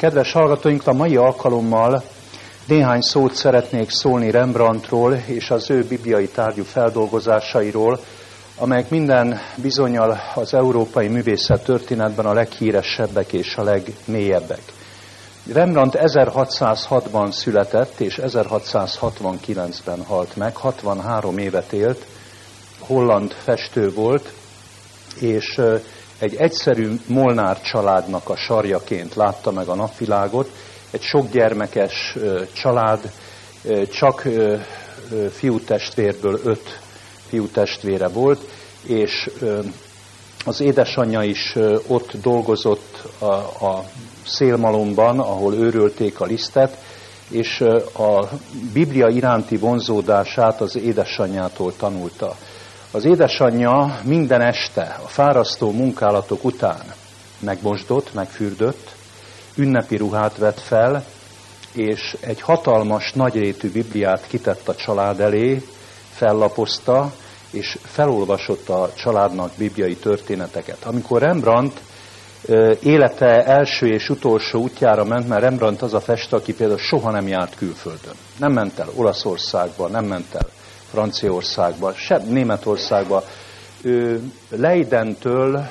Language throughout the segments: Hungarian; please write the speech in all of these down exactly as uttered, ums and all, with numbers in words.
Kedves hallgatóink, a mai alkalommal néhány szót szeretnék szólni Rembrandtról és az ő bibliai tárgyú feldolgozásairól, amelyek minden bizonnyal az európai művészet történetben a leghíresebbek és a legmélyebbek. Rembrandt ezerhatszázhatban született, és ezerhatszázhatvankilencben halt meg, hatvanhárom évet élt, holland festő volt, és egy egyszerű Molnár családnak a sarjaként látta meg a napvilágot, egy sokgyermekes család, csak fiútestvérből öt fiútestvére volt, és az édesanyja is ott dolgozott a, a szélmalomban, ahol őrölték a lisztet, és a Biblia iránti vonzódását az édesanyjától tanulta. Az édesanyja minden este a fárasztó munkálatok után megmosdott, megfürdött, ünnepi ruhát vett fel, és egy hatalmas, nagyrétű Bibliát kitett a család elé, fellapozta, és felolvasott a családnak bibliai történeteket. Amikor Rembrandt élete első és utolsó útjára ment, mert Rembrandt az a festő, aki például soha nem járt külföldön. Nem ment el Olaszországba, nem ment el Franciaországba, sem Németországba. Ő Leidentől,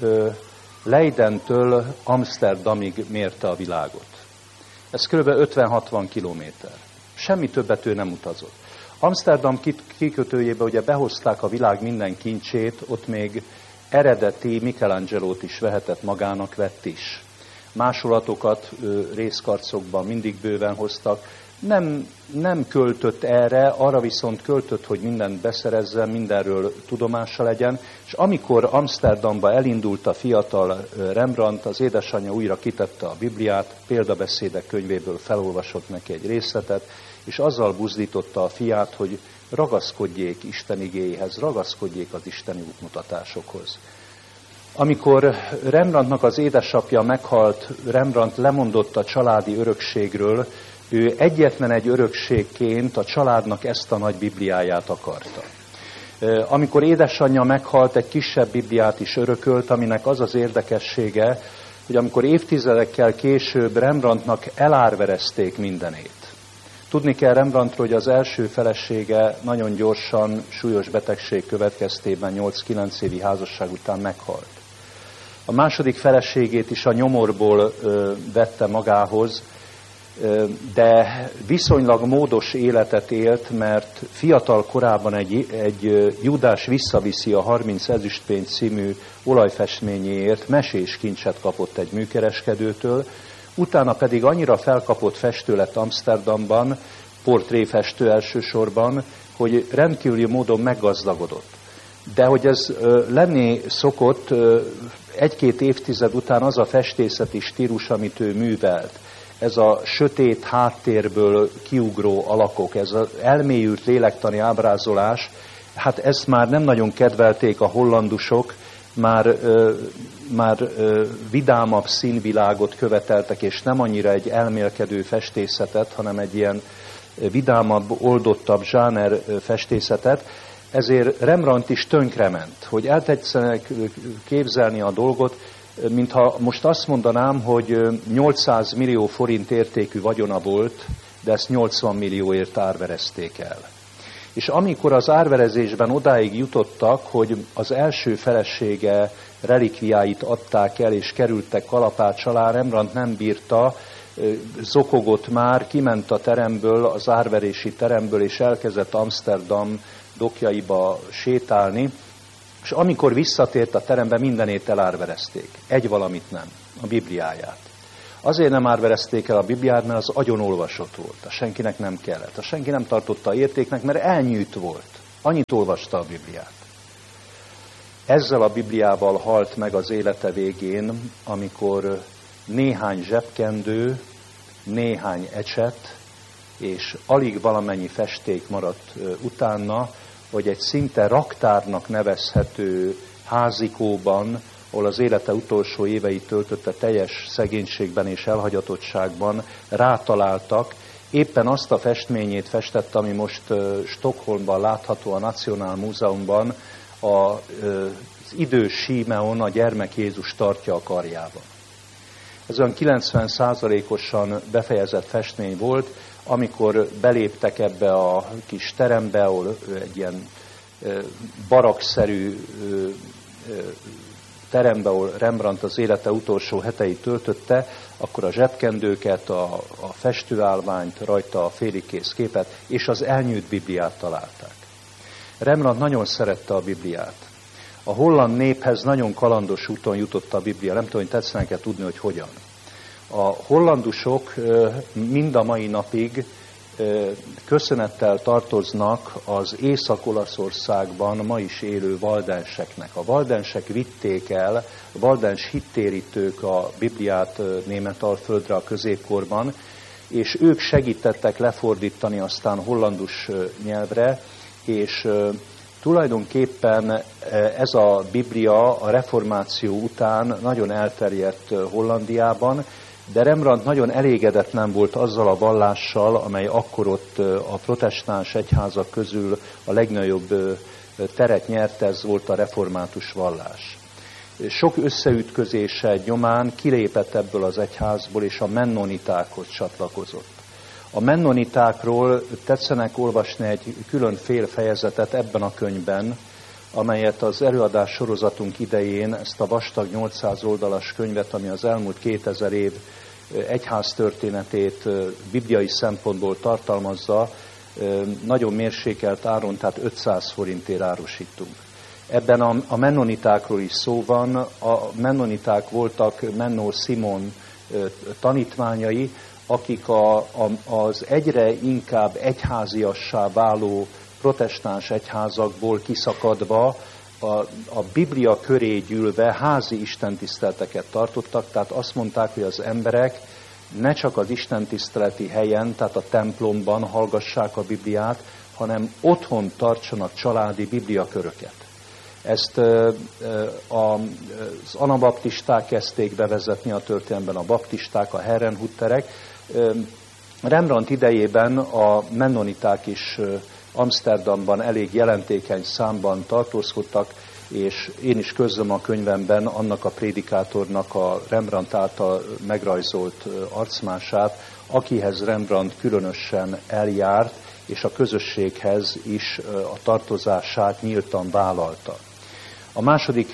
Leidentől Amsterdamig mérte a világot. Ez kb. ötven-hatvan kilométer. Semmi többet ő nem utazott. Amsterdam kikötőjébe ugye behozták a világ minden kincsét, ott még eredeti Michelangelo-t is vehetett magának, vett is. Másolatokat részkarcokban mindig bőven hoztak. Nem, nem költött erre, arra viszont költött, hogy mindent beszerezzen, mindenről tudomása legyen, és amikor Amsterdamba elindult a fiatal Rembrandt, az édesanyja újra kitette a Bibliát, példabeszédek könyvéből felolvasott neki egy részletet, és azzal buzdította a fiát, hogy ragaszkodjék Isten igéjéhez, ragaszkodjék az isteni útmutatásokhoz. Amikor Rembrandtnak az édesapja meghalt, Rembrandt lemondott a családi örökségről, ő egyetlen egy örökségként a családnak ezt a nagy Bibliáját akarta. Amikor édesanyja meghalt, egy kisebb Bibliát is örökölt, aminek az az érdekessége, hogy amikor évtizedekkel később Rembrandtnak elárverezték mindenét. Tudni kell Rembrandtról, hogy az első felesége nagyon gyorsan, súlyos betegség következtében nyolc-kilenc évi házasság után meghalt. A második feleségét is a nyomorból ö, vette magához, de viszonylag módos életet élt, mert fiatal korában egy, egy Júdás visszaviszi a harminc ezüstpénz című olajfestményéért mesés kincset kapott egy műkereskedőtől, utána pedig annyira felkapott festő lett Amsterdamban, portréfestő elsősorban, hogy rendkívüli módon meggazdagodott. De hogy ez lenni szokott, egy-két évtized után az a festészeti stílus, amit ő művelt, ez a sötét háttérből kiugró alakok, ez az elmélyült lélektani ábrázolás, hát ezt már nem nagyon kedvelték a hollandusok, már, ö, már ö, vidámabb színvilágot követeltek, és nem annyira egy elmélkedő festészetet, hanem egy ilyen vidámabb, oldottabb zsáner festészetet. Ezért Rembrandt is tönkrement, hogy el tetszenek képzelni a dolgot, mintha most azt mondanám, hogy nyolcszáz millió forint értékű vagyona volt, de ezt nyolcvan millióért árverezték el. És amikor az árverezésben odáig jutottak, hogy az első felesége relikviáit adták el, és kerültek kalapács alá, Rembrandt nem bírta, zokogott már, kiment a teremből, az árverési teremből, és elkezdett Amsterdam dokjaiba sétálni, és amikor visszatért a terembe, mindenét elárverezték. Egy valamit nem, a Bibliáját. Azért nem árverezték el a Bibliát, mert az agyon olvasott volt. A senkinek nem kellett. A senki nem tartotta értéknek, mert elnyűjt volt. Annyit olvasta a Bibliát. Ezzel a Bibliával halt meg az élete végén, amikor néhány zsebkendő, néhány ecset, és alig valamennyi festék maradt utána, hogy egy szinte raktárnak nevezhető házikóban, ahol az élete utolsó éveit töltötte teljes szegénységben és elhagyatottságban, rátaláltak. Éppen azt a festményét festette, ami most Stockholmban látható a National Múzeumban, az idős Símeon, a gyermek Jézus tartja a karjában. Ez olyan kilencven százalékosan befejezett festmény volt, amikor beléptek ebbe a kis terembe, ahol egy ilyen barakszerű terembe, ahol Rembrandt az élete utolsó heteit töltötte, akkor a zsebkendőket, a, a festőállványt, rajta a féligkész képet és az elnyűjt Bibliát találták. Rembrandt nagyon szerette a Bibliát. A holland néphez nagyon kalandos úton jutott a Biblia. Nem tudom, hogy tetszenek-e tudni, hogy hogyan. A hollandusok mind a mai napig köszönettel tartoznak az Észak-Olaszországban ma is élő valdenseknek. A valdensek vitték el, a valdens hittérítők a Bibliát Németalföldre a középkorban, és ők segítettek lefordítani aztán hollandus nyelvre, és tulajdonképpen ez a Biblia a reformáció után nagyon elterjedt Hollandiában, de Rembrandt nagyon elégedetlen volt azzal a vallással, amely akkor ott a protestáns egyházak közül a legnagyobb teret nyert, ez volt a református vallás. Sok összeütközése nyomán kilépett ebből az egyházból, és a mennonitákhoz csatlakozott. A mennonitákról tetszenek olvasni egy külön fél fejezetet ebben a könyvben, amelyet az előadás sorozatunk idején, ezt a vastag nyolcszáz oldalas könyvet, ami az elmúlt kétezer év egyház történetét bibliai szempontból tartalmazza, nagyon mérsékelt áron, tehát ötszáz forintért árusítunk. Ebben a, a mennonitákról is szó van. A mennoniták voltak Menno Simon tanítványai, akik a, a, az egyre inkább egyháziassá váló protestáns egyházakból kiszakadva, a, a Biblia köré gyűlve házi istentiszteleteket tartottak, tehát azt mondták, hogy az emberek ne csak az istentiszteleti helyen, tehát a templomban hallgassák a Bibliát, hanem otthon tartsanak családi bibliaköröket. Ezt az anabaptisták kezdték bevezetni a történelemben, a baptisták, a herrenhutterek. Rembrandt idejében a mennoniták is Amsterdamban elég jelentékeny számban tartózkodtak, és én is közlöm a könyvemben annak a prédikátornak a Rembrandt által megrajzolt arcmását, akihez Rembrandt különösen eljárt, és a közösséghez is a tartozását nyíltan vállalta. A második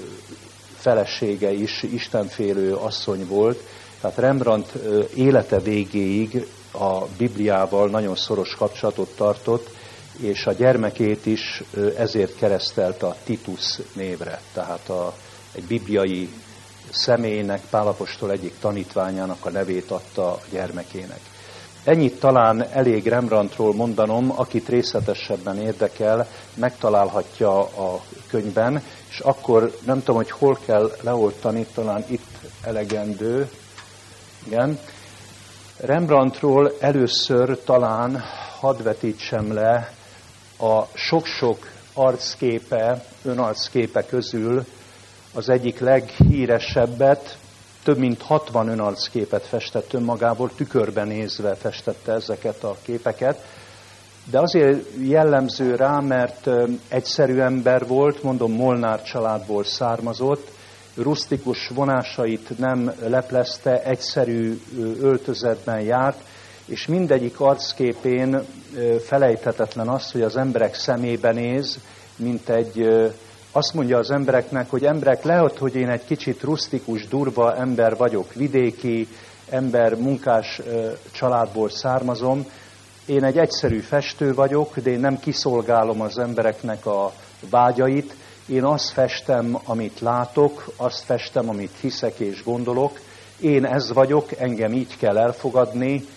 felesége is istenfélő asszony volt, tehát Rembrandt élete végéig a Bibliával nagyon szoros kapcsolatot tartott, és a gyermekét is ezért keresztelte a Titus névre, tehát a, egy bibliai személynek, Pál apostol egyik tanítványának a nevét adta a gyermekének. Ennyit talán elég Rembrandtról mondanom, akit részletesebben érdekel, megtalálhatja a könyvben, és akkor nem tudom, hogy hol kell leoltani, talán itt elegendő. Igen. Rembrandtról először talán hadd vetítsem le a sok-sok arcképe, önarcképe közül az egyik leghíresebbet, több mint hatvan önarcképet festett önmagából, tükörben nézve festette ezeket a képeket, de azért jellemző rá, mert egyszerű ember volt, mondom, Molnár családból származott, rusztikus vonásait nem leplezte, egyszerű öltözetben járt, és mindegyik arcképén felejthetetlen az, hogy az emberek szemébe néz, mint egy, azt mondja az embereknek, hogy emberek, lehet, hogy én egy kicsit rusztikus, durva ember vagyok, vidéki ember, munkás családból származom, én egy egyszerű festő vagyok, de én nem kiszolgálom az embereknek a vágyait, én azt festem, amit látok, azt festem, amit hiszek és gondolok, én ez vagyok, engem így kell elfogadni.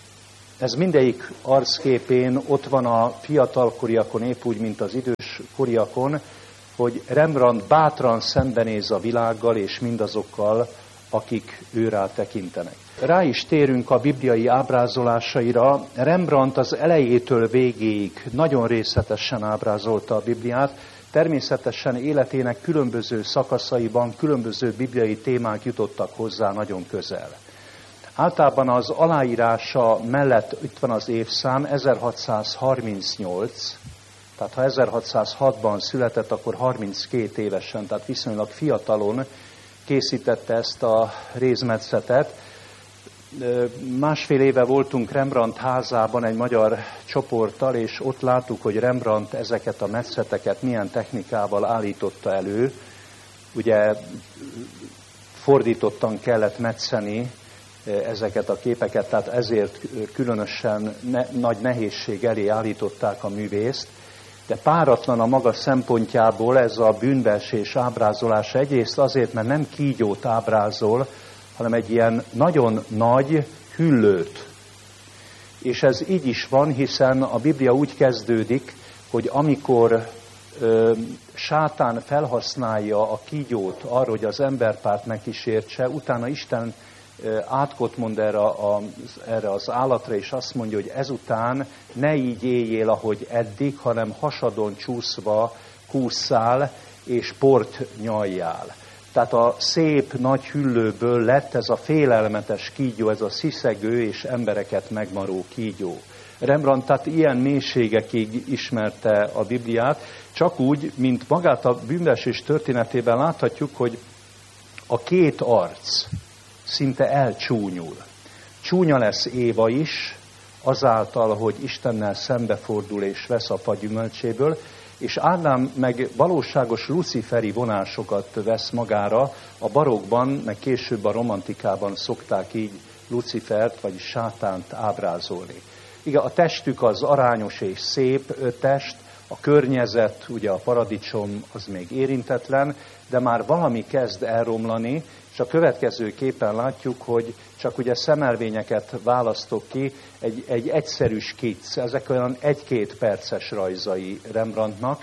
Ez mindegyik arcképén ott van a fiatalkoriakon, épp úgy, mint az idős koriakon, hogy Rembrandt bátran szembenéz a világgal és mindazokkal, akik őrá tekintenek. Rá is térünk a bibliai ábrázolásaira. Rembrandt az elejétől végéig nagyon részletesen ábrázolta a Bibliát, természetesen életének különböző szakaszaiban különböző bibliai témák jutottak hozzá nagyon közel. Általában az aláírása mellett itt van az évszám, ezerhatszázharmincnyolc, tehát ha ezerhatszázhatban született, akkor harminckét évesen, tehát viszonylag fiatalon készítette ezt a rézmetszetet. Másfél éve voltunk Rembrandt házában egy magyar csoporttal, és ott láttuk, hogy Rembrandt ezeket a metszeteket milyen technikával állította elő. Ugye fordítottan kellett metszeni ezeket a képeket, tehát ezért különösen ne, nagy nehézség elé állították a művészt, de páratlan a maga szempontjából ez a bűnbeesés ábrázolása egyrészt azért, mert nem kígyót ábrázol, hanem egy ilyen nagyon nagy hüllőt. És ez így is van, hiszen a Biblia úgy kezdődik, hogy amikor ö, sátán felhasználja a kígyót arra, hogy az emberpárt megkísértse, utána Isten átkot mond erre, a, erre az állatra, és azt mondja, hogy ezután ne így éljél, ahogy eddig, hanem hasadon csúszva kússzál, és port nyaljál. Tehát a szép nagy hüllőből lett ez a félelmetes kígyó, ez a sziszegő és embereket megmaró kígyó. Rembrandt tehát ilyen mélységekig ismerte a Bibliát, csak úgy, mint magát a bűnbeesés történetében láthatjuk, hogy a két arc szinte elcsúnyul. Csúnya lesz Éva is, azáltal, hogy Istennel szembefordul és vesz a fa gyümölcséből, és Ádám meg valóságos luciferi vonásokat vesz magára, a barokban, meg később a romantikában szokták így Lucifert, vagyis sátánt ábrázolni. Igen, a testük az arányos és szép test, a környezet, ugye a paradicsom az még érintetlen, de már valami kezd elromlani, és a következő képen látjuk, hogy csak ugye szemelvényeket választok ki, egy, egy egyszerű skic, ezek olyan egy-két perces rajzai Rembrandtnak,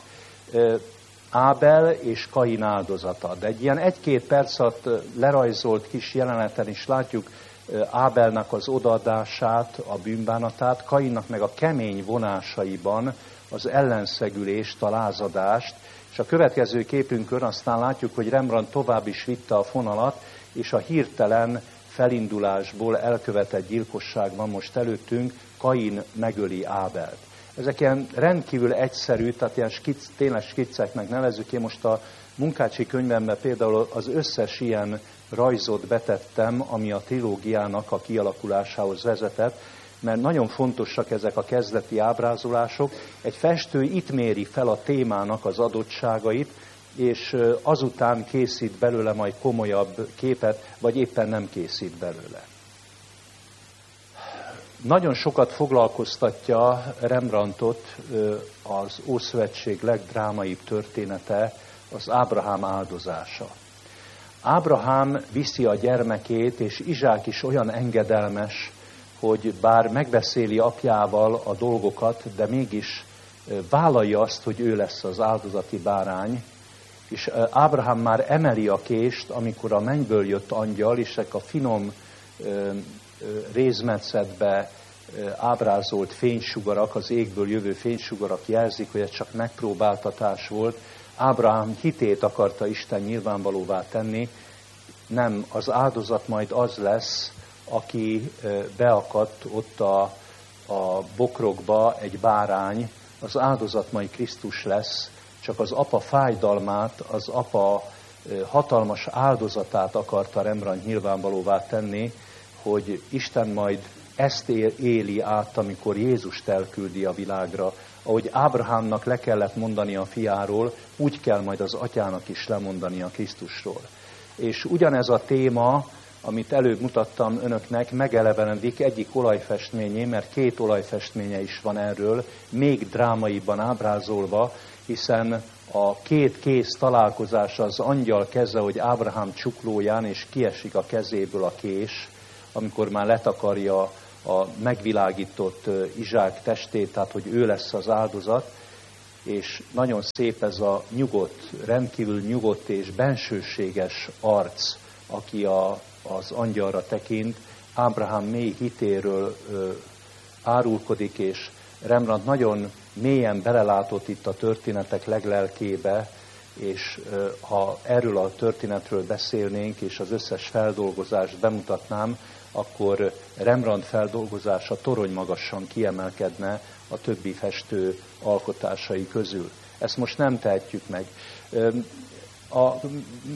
Ábel és Kain áldozata. De egy ilyen egy-két perc alatt lerajzolt kis jeleneten is látjuk Ábelnak az odaadását, a bűnbánatát, Kainnak meg a kemény vonásaiban az ellenszegülést, a lázadást, és a következő képünkön aztán látjuk, hogy Rembrandt tovább is vitte a fonalat, és a hirtelen felindulásból elkövetett gyilkosság van most előttünk, Kain megöli Ábelt. Ezek ilyen rendkívül egyszerű, tehát ilyen skic, tényleg skicceknek nevezzük. Én most a munkácsi könyvemben például az összes ilyen rajzot betettem, ami a trilógiának a kialakulásához vezetett, mert nagyon fontosak ezek a kezdeti ábrázolások. Egy festő itt méri fel a témának az adottságait, és azután készít belőle majd komolyabb képet, vagy éppen nem készít belőle. Nagyon sokat foglalkoztatja Rembrandtot az Ószövetség legdrámaibb története, az Ábrahám áldozása. Ábrahám viszi a gyermekét, és Izsák is olyan engedelmes, hogy bár megbeszéli apjával a dolgokat, de mégis vállalja azt, hogy ő lesz az áldozati bárány, és Ábrahám már emeli a kést, amikor a mennyből jött angyal, és ezek a finom rézmetszetbe ábrázolt fénysugarak, az égből jövő fénysugarak jelzik, hogy ez csak megpróbáltatás volt. Ábrahám hitét akarta Isten nyilvánvalóvá tenni, nem, az áldozat majd az lesz, aki beakadt ott a, a bokrokba, egy bárány, az áldozat majd Krisztus lesz, csak az apa fájdalmát, az apa hatalmas áldozatát akarta Rembrandt nyilvánvalóvá tenni, hogy Isten majd ezt éli át, amikor Jézust elküldi a világra. Ahogy Ábrahámnak le kellett mondani a fiáról, úgy kell majd az atyának is lemondani a Krisztusról. És ugyanez a téma, amit előbb mutattam önöknek, megelevenedik egyik olajfestményé, mert két olajfestménye is van erről, még drámaiban ábrázolva, hiszen a két kéz találkozása, az angyal keze, hogy Ábrahám csuklóján, és kiesik a kezéből a kés, amikor már letakarja a megvilágított Izsák testét, tehát hogy ő lesz az áldozat, és nagyon szép ez a nyugodt, rendkívül nyugodt és bensőséges arc, aki a, az angyalra tekint. Ábrahám mély hitéről ö, árulkodik, és Rembrandt nagyon mélyen belelátott itt a történetek leglelkébe, és ö, ha erről a történetről beszélnénk, és az összes feldolgozást bemutatnám, akkor Rembrandt feldolgozása toronymagasan kiemelkedne a többi festő alkotásai közül. Ezt most nem tehetjük meg. A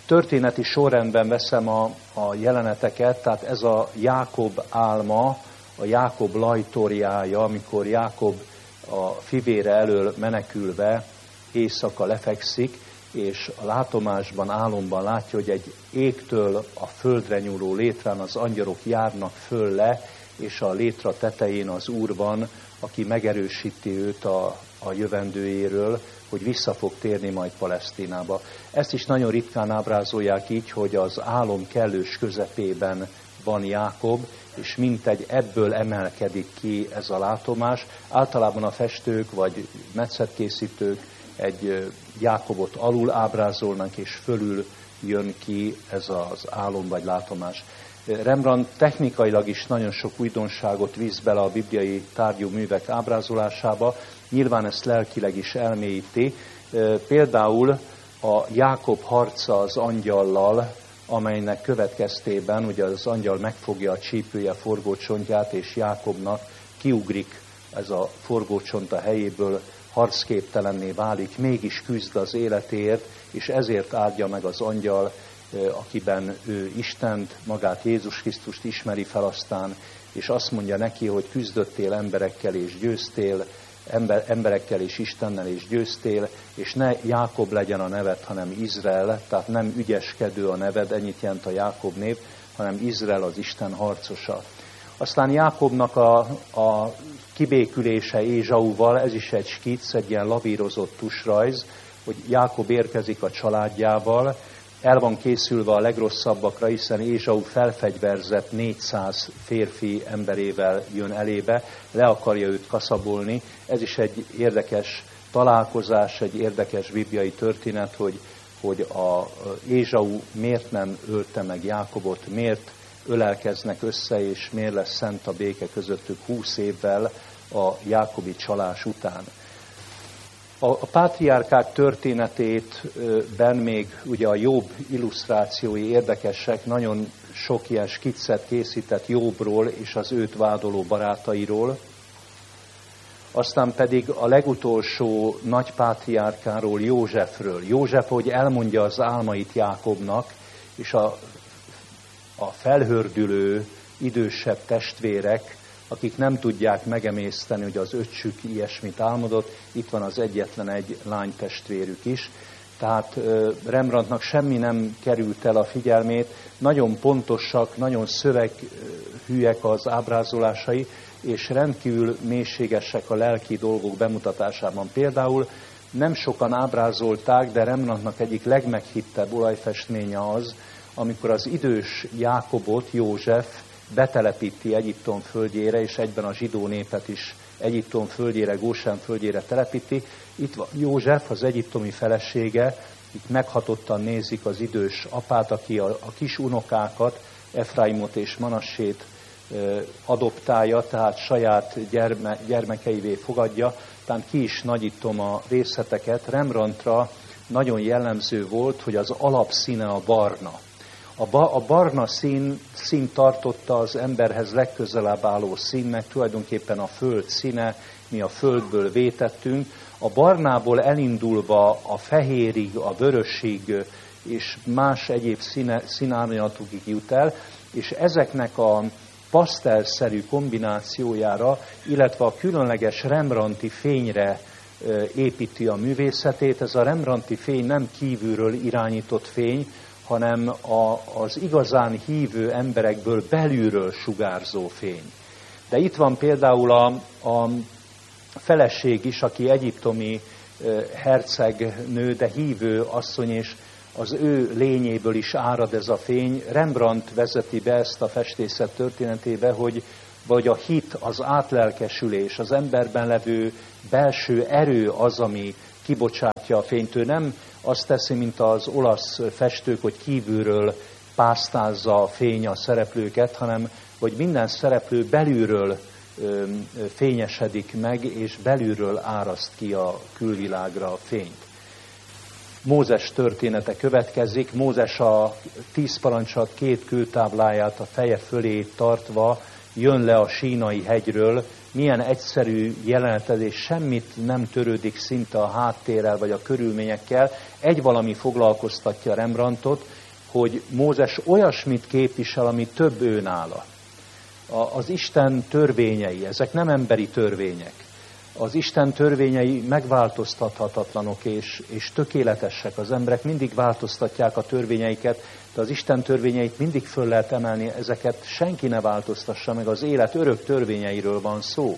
történeti sorrendben veszem a, a jeleneteket, tehát ez a Jákob álma, a Jákob lajtorjája, amikor Jákob a fivére elől menekülve éjszaka lefekszik, és a látomásban, álomban látja, hogy egy égtől a földre nyúló létrán az angyalok járnak föl le, és a létra tetején az Úr van, aki megerősíti őt a, a jövendőjéről, hogy vissza fog térni majd Palesztinába. Ezt is nagyon ritkán ábrázolják így, hogy az álom kellős közepében van Jákob, és mintegy ebből emelkedik ki ez a látomás. Általában a festők vagy metszetkészítők egy Jákobot alul ábrázolnak, és fölül jön ki ez az álom vagy látomás. Rembrandt technikailag is nagyon sok újdonságot visz bele a bibliai tárgyú művek ábrázolásába, nyilván ezt lelkileg is elmélyíti. Például a Jákob harca az angyallal, amelynek következtében ugye az angyal megfogja a csípője forgócsontját, és Jákobnak kiugrik ez a forgócsont a helyéből, harcképtelenné válik, mégis küzd az életéért, és ezért áldja meg az angyal, akiben ő Istent, magát Jézus Krisztust ismeri fel aztán, és azt mondja neki, hogy küzdöttél emberekkel és győztél, ember, emberekkel és Istennel és győztél, és ne Jákob legyen a neved, hanem Izrael, tehát nem ügyeskedő a neved, ennyit jelent a Jákob név, hanem Izrael az Isten harcosa. Aztán Jákobnak a, a kibékülése Ézsauval, ez is egy skic, egy ilyen lavírozott tusrajz, hogy Jákob érkezik a családjával, el van készülve a legrosszabbakra, hiszen Ézsau felfegyverzett négyszáz férfi emberével jön elébe, le akarja őt kaszabolni. Ez is egy érdekes találkozás, egy érdekes bibliai történet, hogy, hogy a Ézsau miért nem ölte meg Jákobot, miért ölelkeznek össze, és miért lesz szent a béke közöttük húsz évvel a jákobi csalás után. A, a pátriárkák történetében még ugye a Jobb illusztrációi érdekesek, nagyon sok ilyen skiccet készített Jobbról és az őt vádoló barátairól. Aztán pedig a legutolsó nagy pátriárkáról, Józsefről. József, hogy elmondja az álmait Jákobnak, és a, a felhördülő idősebb testvérek, akik nem tudják megemészteni, hogy az öccsük ilyesmit álmodott, itt van az egyetlen egy lánytestvérük is. Tehát Rembrandtnak semmi nem került el a figyelmét, nagyon pontosak, nagyon szöveghűek az ábrázolásai, és rendkívül mélységesek a lelki dolgok bemutatásában. Például nem sokan ábrázolták, de Rembrandtnak egyik legmeghittebb olajfestménye az, amikor az idős Jákobot József betelepíti Egyiptom földjére, és egyben a zsidó népet is Egyiptom földjére, Gósán földjére telepíti. Itt van József, az egyiptomi felesége, itt meghatottan nézik az idős apát, aki a, a kis unokákat, Efraimot és Manassét adoptálja, tehát saját gyerme, gyermekeivé fogadja, tehát ki is nagyítom a részleteket. Rembrandtra nagyon jellemző volt, hogy az alapszíne a barna. A, ba, a barna szín, szín tartotta az emberhez legközelebb álló színnek, tulajdonképpen a föld színe, mi a földből vétettünk. A barnából elindulva a fehérig, a vörösig és más egyéb színe, színárnyalatokig jut el, és ezeknek a pasztelszerű kombinációjára, illetve a különleges rembrandti fényre építi a művészetét. Ez a rembrandti fény nem kívülről irányított fény, hanem a, az igazán hívő emberekből belülről sugárzó fény. De itt van például a, a feleség is, aki egyiptomi hercegnő, de hívő asszony, és az ő lényéből is árad ez a fény. Rembrandt vezeti be ezt a festészet történetébe, hogy vagy a hit, az átlelkesülés, az emberben levő belső erő az, ami kibocsátja a fényt. Ő nem azt teszi, mint az olasz festők, hogy kívülről pásztázza a fény a szereplőket, hanem hogy minden szereplő belülről ö, fényesedik meg, és belülről áraszt ki a külvilágra a fényt. Mózes története következik. Mózes a tíz parancsat két kőtábláját a feje fölé tartva jön le a Sínai hegyről. Milyen egyszerű jelenetezés, semmit nem törődik szinte a háttérrel vagy a körülményekkel. Egy valami foglalkoztatja Rembrandtot, hogy Mózes olyasmit képvisel, ami több őnála. Az Isten törvényei, ezek nem emberi törvények. Az Isten törvényei megváltoztathatatlanok és, és tökéletesek. Az emberek mindig változtatják a törvényeiket, de az Isten törvényeit mindig föl lehet emelni, ezeket senki ne változtassa meg, az élet örök törvényeiről van szó.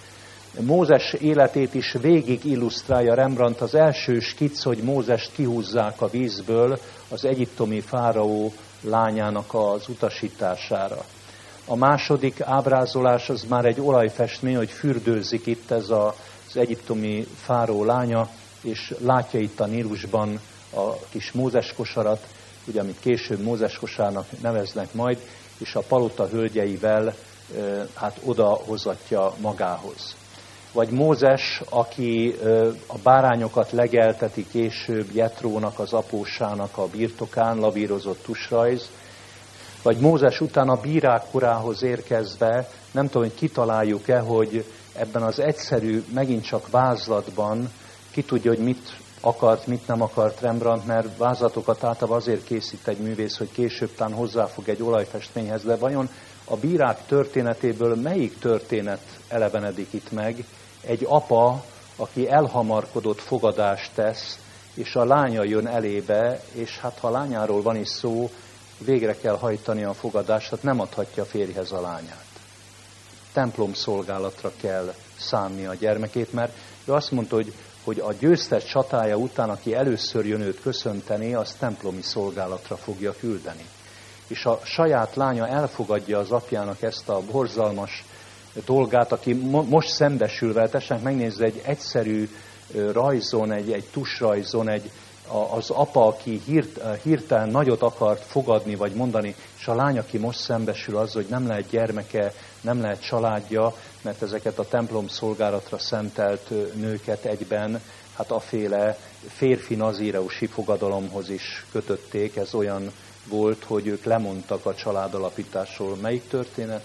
Mózes életét is végig illusztrálja Rembrandt, az első skic, hogy Mózest kihúzzák a vízből az egyiptomi fáraó lányának az utasítására. A második ábrázolás az már egy olajfestmény, hogy fürdőzik itt ez az egyiptomi fáraó lánya, és látja itt a Nílusban a kis Mózes kosarat, ugye, amit később Mózes kosárnak neveznek majd, és a palota hölgyeivel hát oda hozatja magához. Vagy Mózes, aki a bárányokat legelteti később Jetrónak, az apósának a birtokán, lavírozott tusrajz, vagy Mózes után a bírák korához érkezve, nem tudom, hogy kitaláljuk-e, hogy ebben az egyszerű, megint csak vázlatban ki tudja, hogy mit akart, mit nem akart Rembrandt, mert vázlatokat általában azért készít egy művész, hogy később tán hozzáfog egy olajfestményhez, de vajon a bírák történetéből melyik történet elevenedik itt meg? Egy apa, aki elhamarkodott fogadást tesz, és a lánya jön elébe, és hát ha a lányáról van is szó, végre kell hajtani a fogadást, tehát nem adhatja férjhez a lányát. Templom szolgálatra kell szánni a gyermekét, mert ő azt mondta, hogy, hogy a győztes csatája után, aki először jön őt köszönteni, az templomi szolgálatra fogja küldeni. És a saját lánya elfogadja az apjának ezt a borzalmas dolgát, aki mo- most szembesül vele, tessenek megnézni egy egyszerű rajzon, egy, egy tusrajzon, egy, a, az apa, aki hírt, hirtelen nagyot akart fogadni, vagy mondani, és a lány, aki most szembesül az, hogy nem lehet gyermeke, nem lehet családja, mert ezeket a templom szolgálatra szentelt nőket egyben, hát aféle férfi nazíreusi fogadalomhoz is kötötték, ez olyan volt, hogy ők lemondtak a családalapításról. Melyik történet?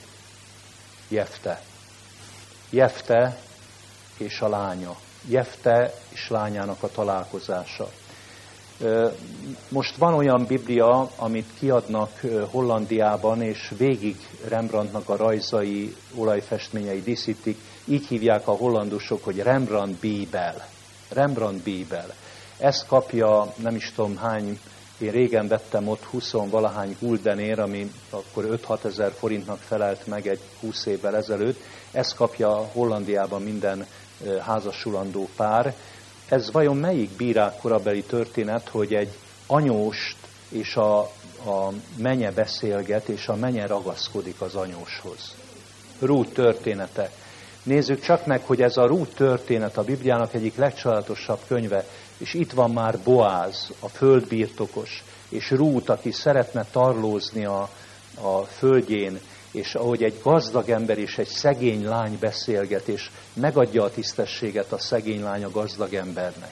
Jefte. Jefte és a lánya. Jefte és lányának a találkozása. Most van olyan Biblia, amit kiadnak Hollandiában, és végig Rembrandtnak a rajzai, olajfestményei díszítik. Így hívják a hollandusok, hogy Rembrandt Bíbel. Rembrandt Bíbel. Ezt kapja, nem is tudom hány, én régen vettem ott húsz-valahány guldenért, ami akkor öt-hat ezer forintnak felelt meg egy húsz évvel ezelőtt. Ezt kapja Hollandiában minden házasulandó pár. Ez vajon melyik bírák korabeli történet, hogy egy anyóst és a, a menye beszélget, és a menye ragaszkodik az anyóshoz? Rút története. Nézzük csak meg, hogy ez a Rút történet a Bibliának egyik legcsodálatosabb könyve, és itt van már Boáz, a földbirtokos, és Rút, aki szeretne tarlózni a, a földjén, és ahogy egy gazdag ember és egy szegény lány beszélget, és megadja a tisztességet a szegény lány a gazdag embernek.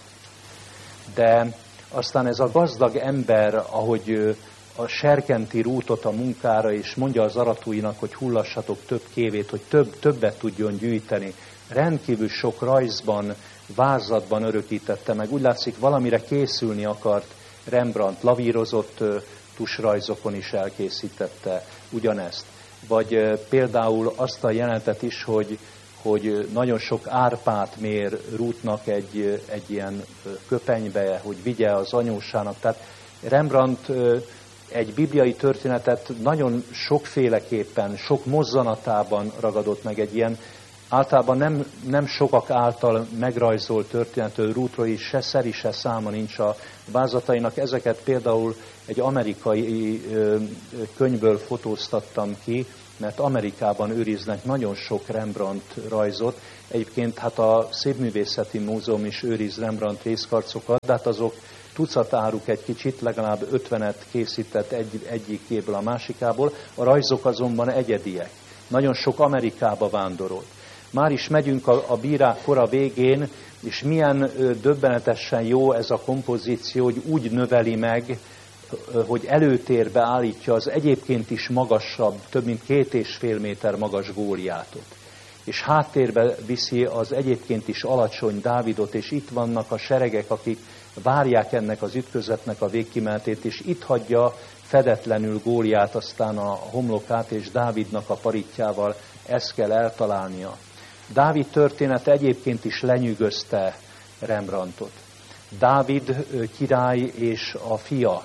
De aztán ez a gazdag ember, ahogy a serkenti Rútot a munkára, és mondja az aratóinak, hogy hullassatok több kévét, hogy több, többet tudjon gyűjteni, rendkívül sok rajzban, vázlatban örökítette meg. Úgy látszik, valamire készülni akart Rembrandt, lavírozott tusrajzokon is elkészítette ugyanezt. Vagy például azt a jelenetet is, hogy, hogy nagyon sok árpát mér Rútnak egy, egy ilyen köpenybe, hogy vigye az anyósának. Tehát Rembrandt egy bibliai történetet nagyon sokféleképpen, sok mozzanatában ragadott meg, egy ilyen általában nem, nem sokak által megrajzolt történetről, Rútról is se szeri, se száma nincs a vázlatainak. Ezeket például egy amerikai könyvből fotóztattam ki, mert Amerikában őriznek nagyon sok Rembrandt rajzot. Egyébként hát a Szépművészeti Múzeum is őriz Rembrandt részkarcokat, de hát azok tucatáruk egy kicsit, legalább ötvenet készített egy, egyikéből a másikából. A rajzok azonban egyediek. Nagyon sok Amerikába vándorolt. Már is megyünk a, a bírák kora végén, és milyen ö, döbbenetesen jó ez a kompozíció, hogy úgy növeli meg, ö, hogy előtérbe állítja az egyébként is magasabb, több mint két és fél méter magas Góliátot. és háttérbe viszi az egyébként is alacsony Dávidot, és itt vannak a seregek, akik várják ennek az ütközetnek a végkimenetét, és itt hagyja fedetlenül Góliát aztán a homlokát, és Dávidnak a paritjával ezt kell eltalálnia. Dávid története egyébként is lenyűgözte Rembrandtot. Dávid király és a fia.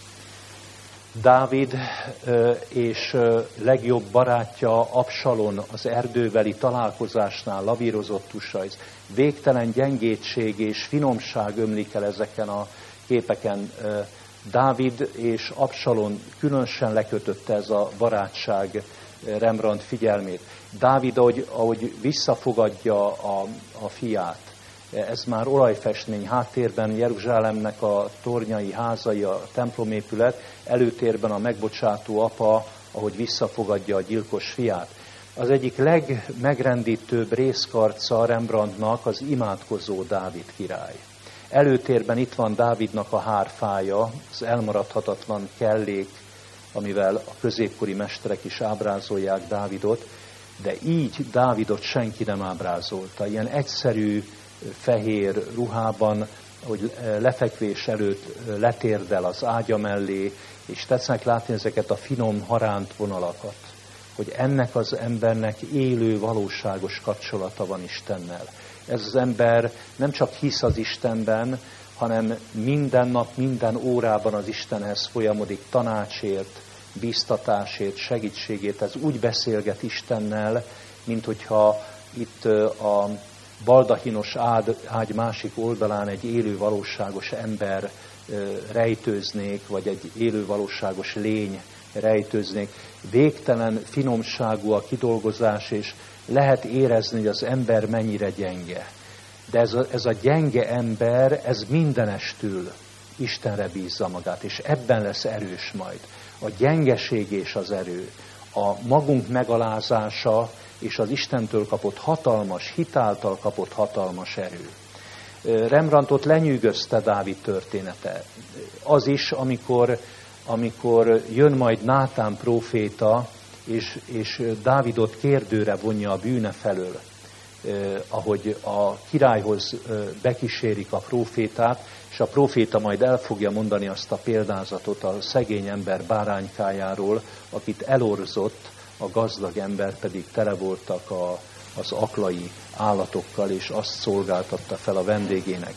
Dávid és legjobb barátja Absalon az erdőbeli találkozásnál lavírozott tusajz. Végtelen gyengétség és finomság ömlik el ezeken a képeken. Dávid és Absalon különösen lekötötte ez a barátság Rembrandt figyelmét. Dávid, ahogy, ahogy visszafogadja a, a fiát, ez már olajfestmény, háttérben Jeruzsálemnek a tornyai, házai, a templomépület, előtérben a megbocsátó apa, ahogy visszafogadja a gyilkos fiát. Az egyik legmegrendítőbb részkarca Rembrandtnak az imádkozó Dávid király. Előtérben itt van Dávidnak a hárfája, az elmaradhatatlan kellék, amivel a középkori mesterek is ábrázolják Dávidot, de így Dávidot senki nem ábrázolta. Ilyen egyszerű, fehér ruhában, hogy lefekvés előtt letérdel az ágya mellé, és tetszenek látni ezeket a finom haránt vonalakat, hogy ennek az embernek élő, valóságos kapcsolata van Istennel. Ez az ember nem csak hisz az Istenben, hanem minden nap, minden órában az Istenhez folyamodik tanácsért, bíztatásért, segítségét. Ez úgy beszélget Istennel, mint hogyha itt a baldahinos ágy másik oldalán egy élő, valóságos ember rejtőznék, vagy egy élő, valóságos lény rejtőznék. Végtelen finomságú a kidolgozás, és lehet érezni, hogy az ember mennyire gyenge. De ez a, ez a gyenge ember, ez mindenestül Istenre bízza magát, és ebben lesz erős majd. A gyengeség és az erő, a magunk megalázása, és az Istentől kapott hatalmas, hitáltal kapott hatalmas erő. Rembrandtot lenyűgözte Dávid története. Az is, amikor, amikor jön majd Nátán próféta, és, és Dávidot kérdőre vonja a bűne felől, eh, ahogy a királyhoz eh, bekísérik a prófétát, és a próféta majd el fogja mondani azt a példázatot a szegény ember báránykájáról, akit elorzott, a gazdag ember pedig tele voltak a, az aklai állatokkal, és azt szolgáltatta fel a vendégének.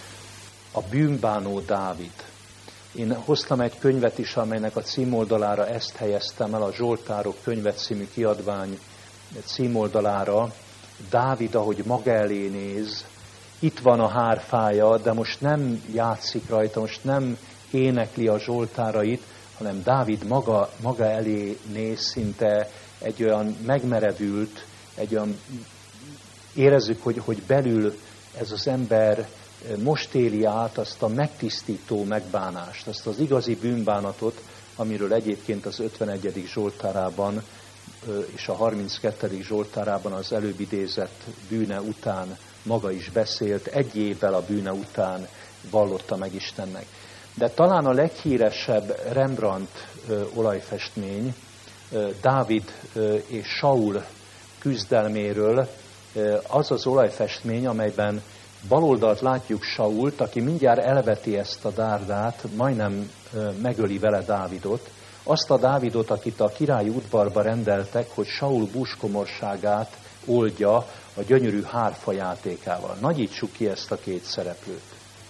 A bűnbánó Dávid. Én hoztam egy könyvet is, amelynek a címoldalára ezt helyeztem el, a Zsoltárok könyve című kiadvány címoldalára. Dávid, ahogy maga elé néz, itt van a hárfája, de most nem játszik rajta, most nem énekli a zsoltárait, hanem Dávid maga, maga elé néz, szinte egy olyan megmerevült, egy olyan, érezzük, hogy, hogy belül ez az ember most éli át azt a megtisztító megbánást, azt az igazi bűnbánatot, amiről egyébként az ötvenegyedik zsoltárában és a harminckettedik zsoltárában az előbb idézett bűne után maga is beszélt, egy évvel a bűne után vallotta meg Istennek. De talán a leghíresebb Rembrandt ö, olajfestmény ö, Dávid ö, és Saul küzdelméről ö, az az olajfestmény, amelyben baloldalt látjuk Sault, aki mindjárt elveti ezt a dárdát, majdnem ö, megöli vele Dávidot. Azt a Dávidot, akit a királyi udvarba rendeltek, hogy Saul búskomorságát oldja a gyönyörű hárfa játékával. Nagyítsuk ki ezt a két szereplőt.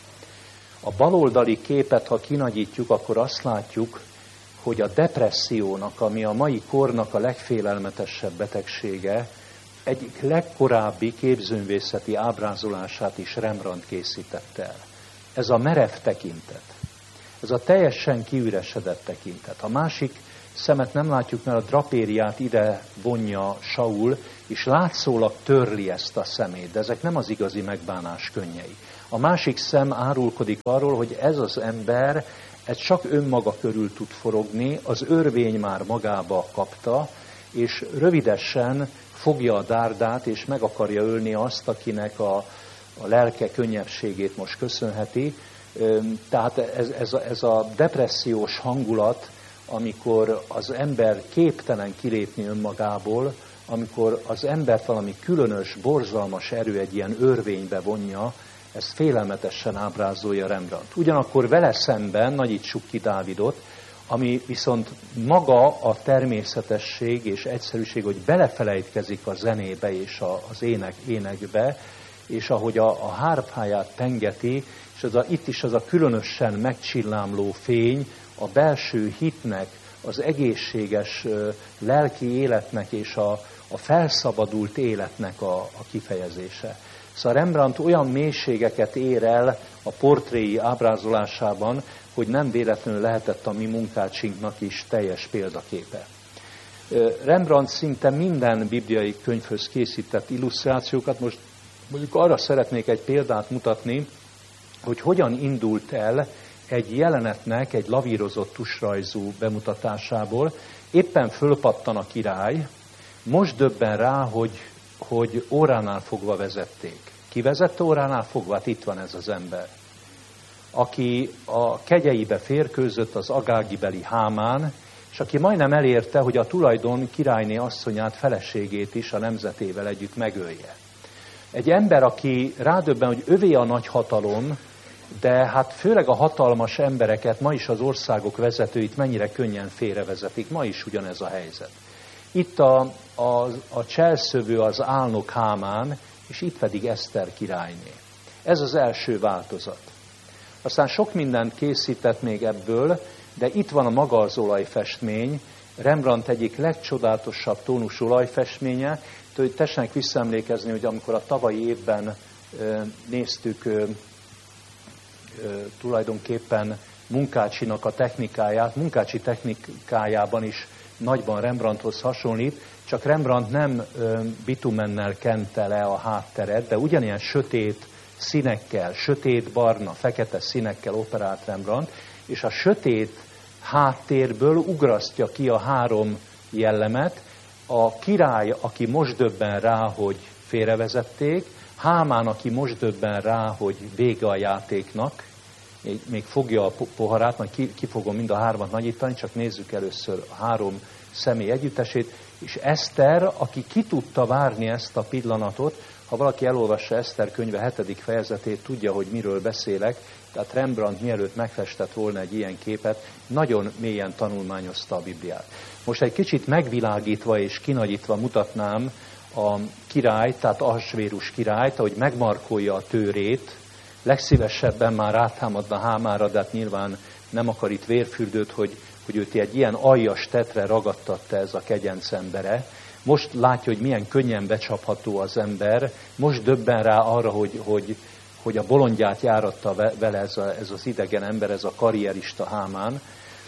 A baloldali képet, ha kinagyítjuk, akkor azt látjuk, hogy a depressziónak, ami a mai kornak a legfélelmetesebb betegsége, egyik legkorábbi képzőművészeti ábrázolását is Rembrandt készítette el. Ez a merev tekintet. Ez a teljesen kiüresedett tekintet. A másik szemet nem látjuk, mert a drapériát ide vonja Saul, és látszólag törli ezt a szemét, de ezek nem az igazi megbánás könnyei. A másik szem árulkodik arról, hogy ez az ember, ez csak önmaga körül tud forogni, az örvény már magába kapta, és rövidesen fogja a dárdát, és meg akarja ölni azt, akinek a, a lelke könnyebbségét most köszönheti. Tehát ez, ez, a, ez a depressziós hangulat, amikor az ember képtelen kilépni önmagából, amikor az embert valami különös, borzalmas erő egy ilyen örvénybe vonja, ezt félelmetesen ábrázolja Rembrandt. Ugyanakkor vele szemben nagyítsuk ki Dávidot, ami viszont maga a természetesség és egyszerűség, hogy belefelejtkezik a zenébe és az ének, énekbe, és ahogy a, a hárpáját pengeti, és az a, itt is az a különösen megcsillámló fény, a belső hitnek, az egészséges uh, lelki életnek és a, a felszabadult életnek a, a kifejezése. Szóval Rembrandt olyan mélységeket ér el a portréi ábrázolásában, hogy nem véletlenül lehetett a mi munkácsinknak is teljes példaképe. Rembrandt szinte minden bibliai könyvhöz készített illusztrációkat, most mondjuk arra szeretnék egy példát mutatni, hogy hogyan indult el egy jelenetnek, egy lavírozott tusrajzú bemutatásából. Éppen fölpattan a király, most döbben rá, hogy, hogy óránál fogva vezették. Ki vezette óránál fogva? Hát itt van ez az ember, aki a kegyeibe férkőzött, az agágibeli Hámán, és aki majdnem elérte, hogy a tulajdon királyné asszonyát, feleségét is a nemzetével együtt megölje. Egy ember, aki rádöbben, hogy övé a nagy hatalom, de hát főleg a hatalmas embereket, ma is az országok vezetőit mennyire könnyen félrevezetik, ma is ugyanez a helyzet. Itt a, a, a cselszövő az álnok Hámán, és itt pedig Eszter királyné. Ez az első változat. Aztán sok mindent készített még ebből, de itt van a maga az olajfestmény, Rembrandt egyik legcsodálatosabb tónusú olajfestménye. Tessenek visszaemlékezni, hogy amikor a tavalyi évben ö, néztük ö, ö, tulajdonképpen Munkácsinak a technikáját, Munkácsi technikájában is nagyban Rembrandthoz hasonlít, csak Rembrandt nem ö, bitumennel kente le a hátteret, de ugyanilyen sötét színekkel, sötét barna, fekete színekkel operált Rembrandt, és a sötét háttérből ugrasztja ki a három jellemet, a király, aki most döbben rá, hogy félrevezették, Hámán, aki most döbben rá, hogy vége a játéknak, még fogja a poharát, majd ki, ki fogom mind a hármat nagyítani, csak nézzük először a három személy együttesét, és Eszter, aki ki tudta várni ezt a pillanatot, ha valaki elolvassa Eszter könyve hetedik fejezetét, tudja, hogy miről beszélek, tehát Rembrandt mielőtt megfestett volna egy ilyen képet, nagyon mélyen tanulmányozta a Bibliát. Most egy kicsit megvilágítva és kinagyítva mutatnám a királyt, tehát Ahasvérus királyt, ahogy megmarkolja a tőrét, legszívesebben már rátámadna Hámára, de hát nyilván nem akar itt vérfürdőt, hogy, hogy őt egy ilyen aljas tetre ragadtatta ez a kegyenc embere. Most látja, hogy milyen könnyen becsapható az ember, most döbben rá arra, hogy, hogy, hogy a bolondját járatta vele ez, a, ez az idegen ember, ez a karrierista Hámán.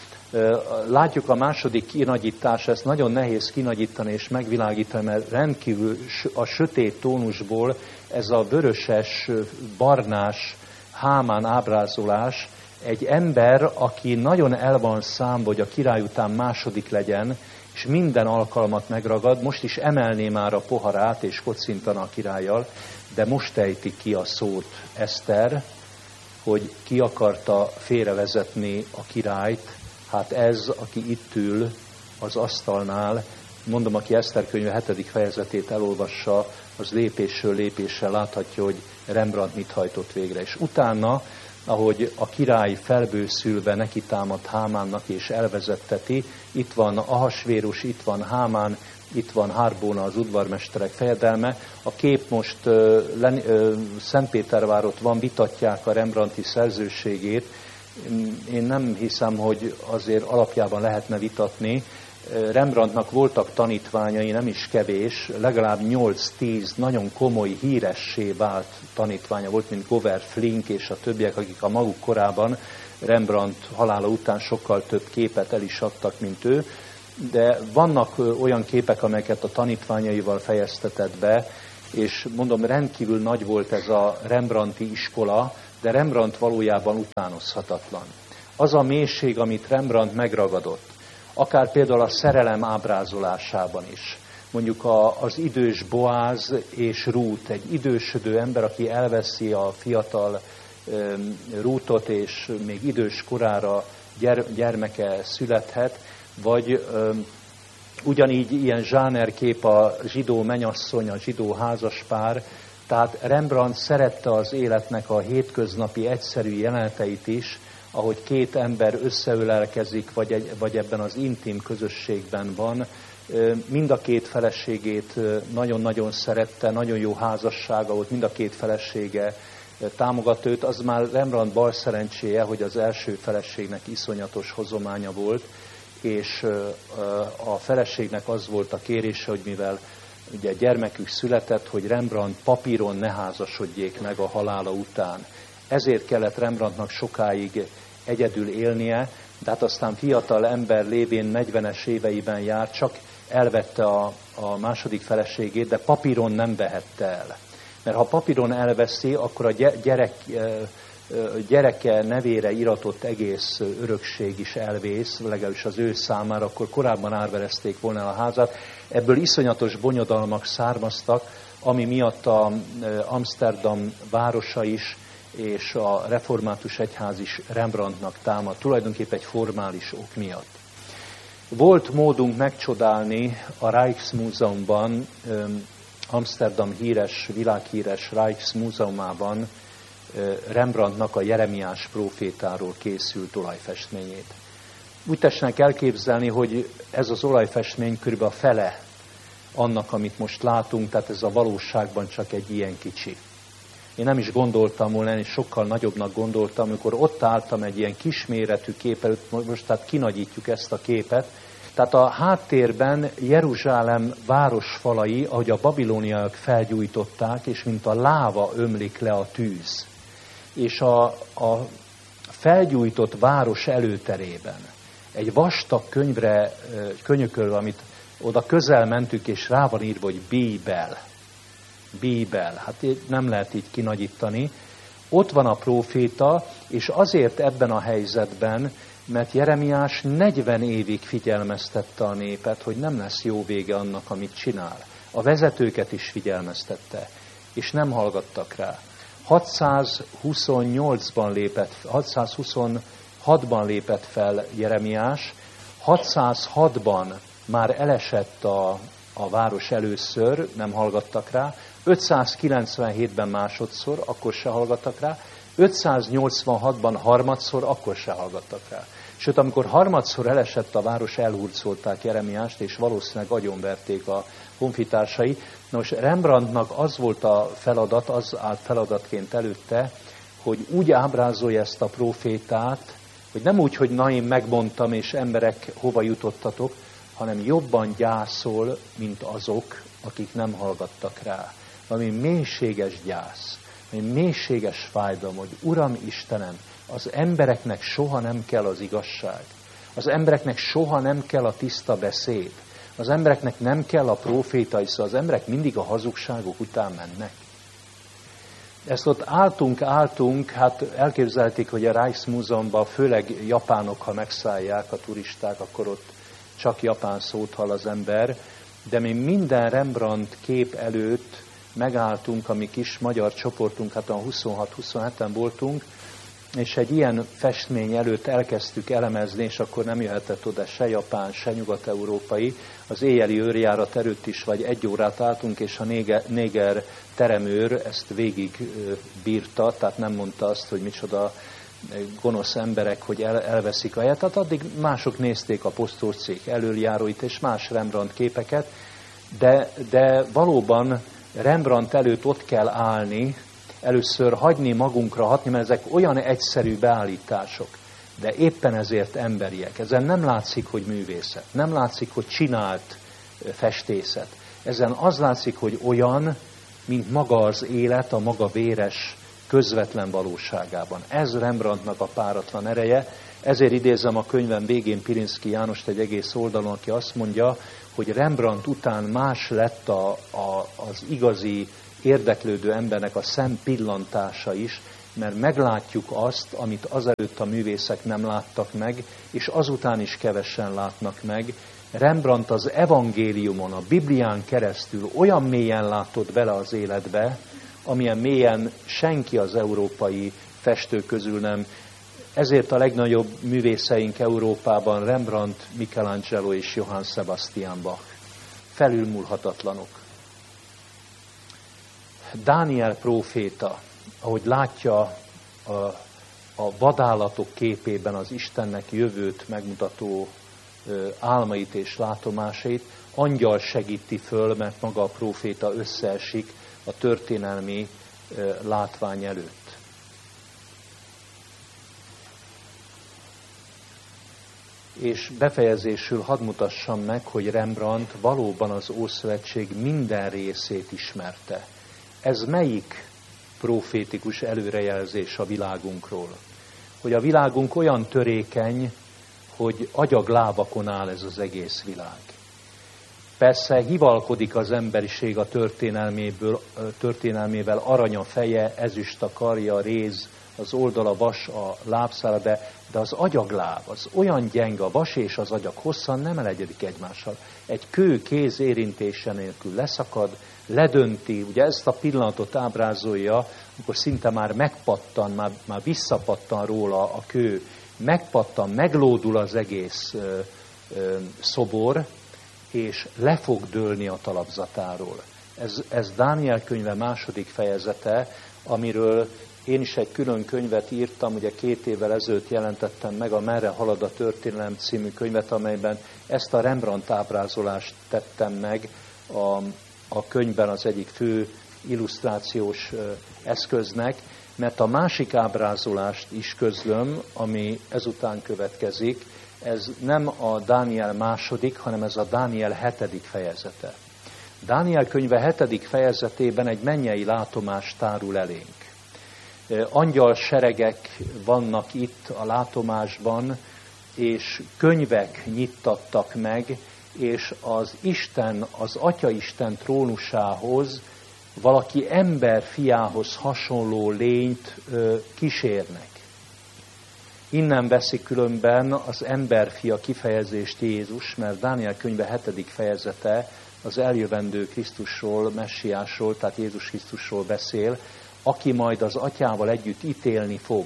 Látjuk a második kinagyítás, ezt nagyon nehéz kinagyítani és megvilágítani, mert rendkívül a sötét tónusból ez a vöröses, barnás Hámán ábrázolás, egy ember, aki nagyon el van számba, hogy a király után második legyen, és minden alkalmat megragad, most is emelné már a poharát, és kocintana a királlyal, de most ejti ki a szót Eszter, hogy ki akarta félrevezetni a királyt. Hát ez, aki itt ül az asztalnál, mondom, aki Eszter könyve hetedik fejezetét elolvassa, az lépésről lépésre láthatja, hogy Rembrandt mit hajtott végre. És utána, ahogy a király felbőszülve neki támad Hámánnak és elvezetteti, itt van Ahasvérus, itt van Hámán, itt van Harbóna, az udvarmesterek fejedelme. A kép most uh, Len, uh, Szentpétervárot van, vitatják a Rembrandti szerzőségét. Én nem hiszem, hogy azért alapjában lehetne vitatni. Rembrandtnak voltak tanítványai, nem is kevés, legalább nyolc-tíz nagyon komoly, híressé vált tanítványa volt, mint Govert Flinck és a többiek, akik a maguk korában Rembrandt halála után sokkal több képet el is adtak, mint ő. De vannak olyan képek, amelyeket a tanítványaival fejeztetett be, és mondom, rendkívül nagy volt ez a Rembrandti iskola, de Rembrandt valójában utánozhatatlan. Az a mélység, amit Rembrandt megragadott, akár például a szerelem ábrázolásában is. Mondjuk a, az idős Boáz és Rút, egy idősödő ember, aki elveszi a fiatal um, Rútot, és még idős korára gyere, gyermeke születhet, vagy um, Ugyanígy ilyen zsánerkép a zsidó menyasszony, a zsidó házaspár, tehát Rembrandt szerette az életnek a hétköznapi egyszerű jeleneteit is, ahogy két ember összeölelkezik, vagy, egy, vagy ebben az intim közösségben van. Mind a két feleségét nagyon-nagyon szerette, nagyon jó házassága volt, mind a két felesége támogatta őt. Az már Rembrandt bal szerencséje, hogy az első feleségnek iszonyatos hozománya volt, és a feleségnek az volt a kérése, hogy mivel ugye gyermekük született, hogy Rembrandt papíron ne házasodjék meg a halála után. Ezért kellett Rembrandtnak sokáig egyedül élnie, de hát aztán fiatal ember lévén negyvenes éveiben járt, csak elvette a, a második feleségét, de papíron nem vehette el. Mert ha papíron elveszi, akkor a gyerek, gyereke nevére iratott egész örökség is elvész, legalábbis az ő számára, akkor korábban árverezték volna a házat. Ebből iszonyatos bonyodalmak származtak, ami miatt a Amsterdam városa is és a református egyház is Rembrandtnak támad, tulajdonképpen egy formális ok miatt. Volt módunk megcsodálni a Rijksmuseumban, Amsterdam híres, világhíres Rijksmuseumában Rembrandtnak a Jeremiás prófétáról készült olajfestményét. Úgy tessenek elképzelni, hogy ez az olajfestmény körülbelül a fele annak, amit most látunk, tehát ez a valóságban csak egy ilyen kicsi. Én nem is gondoltam volna, én sokkal nagyobbnak gondoltam, amikor ott álltam egy ilyen kisméretű kép előtt, most tehát kinagyítjuk ezt a képet. Tehát a háttérben Jeruzsálem városfalai, ahogy a babiloniaiak felgyújtották, és mint a láva ömlik le a tűz. És a, a felgyújtott város előterében egy vastag könyvre könyökölve, amit oda közel mentük, és rá van írva, hogy Bíbel. Bíbel, hát nem lehet így kinagyítani. Ott van a próféta, és azért ebben a helyzetben, mert Jeremiás negyven évig figyelmeztette a népet, hogy nem lesz jó vége annak, amit csinál. A vezetőket is figyelmeztette, és nem hallgattak rá. hatszázhuszonnyolcban lépett, hatszázhuszonhatban lépett fel Jeremiás, hatszázhatban már elesett a, a város először, nem hallgattak rá, ötszázkilencvenhétben másodszor, akkor se hallgattak rá, ötszáznyolcvanhatban harmadszor, akkor se hallgattak rá. Sőt, amikor harmadszor elesett a város, elhurcolták Jeremiást, és valószínűleg agyonverték a honfitársai. Nos, Rembrandtnak az volt a feladat, az állt feladatként előtte, hogy úgy ábrázolja ezt a prófétát, hogy nem úgy, hogy na én megmondtam, és emberek hova jutottatok, hanem jobban gyászol, mint azok, akik nem hallgattak rá. Valami mélységes gyász, valami mélységes fájdalom, hogy Uram Istenem, az embereknek soha nem kell az igazság. Az embereknek soha nem kell a tiszta beszéd. Az embereknek nem kell a próféta, szóval az emberek mindig a hazugságok után mennek. Ezt ott álltunk, álltunk, hát elképzelték, hogy a Rijksmuseumban főleg japánok, ha megszállják a turisták, akkor ott csak japán szót hall az ember, de mi minden Rembrandt kép előtt megálltunk, a mi kis magyar csoportunk, hát a huszonhat-huszonheten voltunk, és egy ilyen festmény előtt elkezdtük elemezni, és akkor nem jöhetett oda se japán, se nyugat-európai. Az éjjeli őrjárat előtt is vagy egy órát álltunk, és a néger, néger teremőr ezt végig bírta, tehát nem mondta azt, hogy micsoda gonosz emberek, hogy el, elveszik a helyet. Tehát addig mások nézték a posztórcék elöljáróit és más Rembrandt képeket, de, de valóban Rembrandt előtt ott kell állni, először hagyni magunkra hatni, mert ezek olyan egyszerű beállítások, de éppen ezért emberiek. Ezen nem látszik, hogy művészet, nem látszik, hogy csinált festészet. Ezen az látszik, hogy olyan, mint maga az élet, a maga véres, közvetlen valóságában. Ez Rembrandtnak a páratlan ereje, ezért idézem a könyvem végén Pirinszky Jánost egy egész oldalon, aki azt mondja, hogy Rembrandt után más lett a, a, az igazi érdeklődő embernek a szempillantása is, mert meglátjuk azt, amit azelőtt a művészek nem láttak meg, és azután is kevesen látnak meg. Rembrandt az evangéliumon, a Biblián keresztül olyan mélyen látott bele az életbe, amilyen mélyen senki az európai festő közül nem. Ezért a legnagyobb művészeink Európában Rembrandt, Michelangelo és Johann Sebastian Bach. Felülmúlhatatlanok. Dániel próféta, ahogy látja a, a vadállatok képében az Istennek jövőt megmutató ö, álmait és látomásait, angyal segíti föl, mert maga a próféta összeesik a történelmi ö, látvány előtt. És befejezésül hadd mutassam meg, hogy Rembrandt valóban az Ószövetség minden részét ismerte. Ez melyik profétikus előrejelzés a világunkról? Hogy a világunk olyan törékeny, hogy agyaglábakon áll ez az egész világ. Persze hivalkodik az emberiség a történelméből, történelmével, arany a feje, ezüst a karja, réz, az oldala, vas a lábszára, de, de az agyagláb, az olyan gyenge, a vas és az agyag hosszan nem elegyedik egymással. Egy kő kéz érintése nélkül leszakad, ledönti, ugye ezt a pillanatot ábrázolja, amikor szinte már megpattan, már, már visszapattan róla a kő, megpattan, meglódul az egész ö, ö, szobor, és le fog dőlni a talapzatáról. Ez, ez Dániel könyve második fejezete, amiről én is egy külön könyvet írtam, ugye két évvel ezelőtt jelentettem meg a Merre halad a történelem című könyvet, amelyben ezt a Rembrandt ábrázolást tettem meg a, a könyvben az egyik fő illusztrációs eszköznek, mert a másik ábrázolást is közlöm, ami ezután következik, ez nem a Dániel második, hanem ez a Dániel hetedik fejezete. Dániel könyve hetedik fejezetében egy mennyei látomás tárul elénk. Angyal seregek vannak itt a látomásban, és könyvek nyittattak meg, és az Isten, az Atyaisten trónusához valaki ember fiához hasonló lényt kísérnek. Innen veszi különben az emberfia kifejezést Jézus, mert Dániel könyve hetedik fejezete az eljövendő Krisztusról, Messiásról, tehát Jézus Krisztusról beszél, aki majd az atyával együtt ítélni fog.